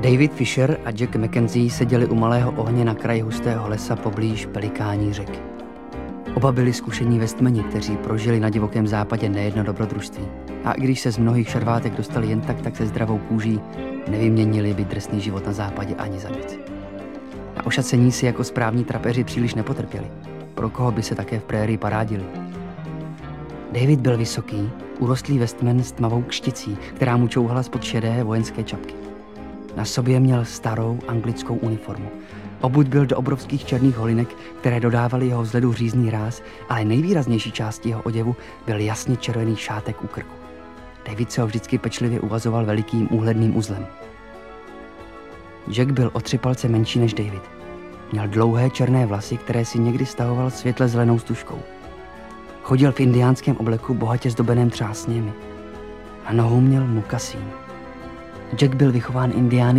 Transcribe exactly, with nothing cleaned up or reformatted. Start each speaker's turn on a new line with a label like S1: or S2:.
S1: David Fisher a Jack Mackenzie seděli u malého ohně na kraji hustého lesa poblíž Pelikání řeky. Oba byli zkušení Westmani, kteří prožili na divokém západě nejedno dobrodružství. A i když se z mnohých šarvátek dostali jen tak, tak se zdravou kůží, nevyměnili by drsný život na západě ani za nic. Na ošacení si jako správní trapeři příliš nepotrpěli. Pro koho by se také v prérii parádili? David byl vysoký, urostlý Westman s tmavou kšticí, která mu čouhala spod šedé vojenské čapky. Na sobě měl starou anglickou uniformu. Obut byl do obrovských černých holinek, které dodávaly jeho vzhledu řízný ráz, ale nejvýraznější částí jeho oděvu byl jasně červený šátek u krku. David se ho vždycky pečlivě uvazoval velikým úhledným uzlem. Jack byl o tři palce menší než David. Měl dlouhé černé vlasy, které si někdy stahoval světle zelenou stužkou. Chodil v indiánském obleku bohatě zdobeném třásněmi. Na nohou měl mukasín. Jack byl vychován indiány